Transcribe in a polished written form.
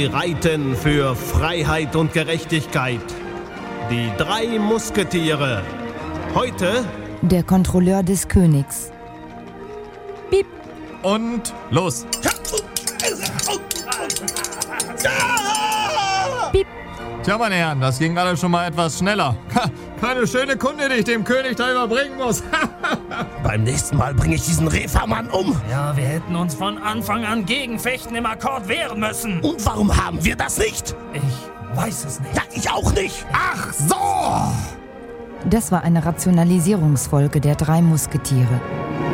reiten für Freiheit und Gerechtigkeit. Die 3 Musketiere. Heute der Kontrolleur des Königs. Piep. Und los. Piep. Tja, meine Herren, das ging alles schon mal etwas schneller. Keine schöne Kunde, die ich dem König da überbringen muss. beim nächsten Mal bringe ich diesen Refermann um. Ja, wir hätten uns von Anfang an gegen Fechten im Akkord wehren müssen. Und warum haben wir das nicht? Ich weiß es nicht. Ja, ich auch nicht. Ach so! Das war eine Rationalisierungsfolge der 3 Musketiere.